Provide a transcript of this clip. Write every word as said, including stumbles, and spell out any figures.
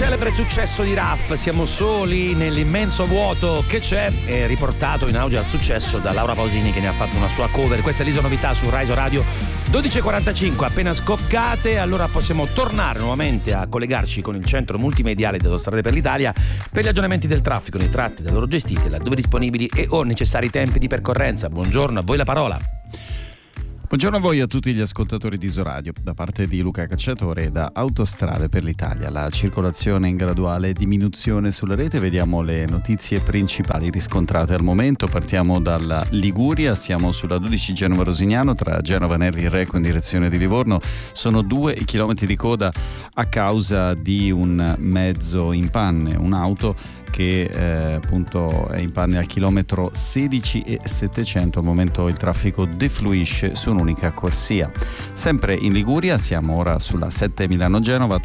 celebre successo di Raff, Siamo soli nell'immenso vuoto che c'è, è riportato in audio al successo da Laura Pausini, che ne ha fatto una sua cover. Questa è l'Iso Novità su Rai Radio. Dodici e quarantacinque, appena scoccate, allora possiamo tornare nuovamente a collegarci con il centro multimediale di Autostrade per l'Italia per gli aggiornamenti del traffico nei tratti da loro gestiti, laddove disponibili e o necessari tempi di percorrenza. Buongiorno, a voi la parola. Buongiorno a voi e a tutti gli ascoltatori di Isoradio, da parte di Luca Cacciatore da Autostrade per l'Italia. La circolazione in graduale diminuzione sulla rete, vediamo le notizie principali riscontrate al momento. Partiamo dalla Liguria, siamo sulla dodici Genova-Rosignano tra Genova Nervi Reco in direzione di Livorno. Sono due i chilometri di coda a causa di un mezzo in panne, un'auto che eh, appunto è in panne al chilometro sedici e settecento. Al momento il traffico defluisce su un'unica corsia. Sempre in Liguria, siamo ora sulla sette Milano-Genova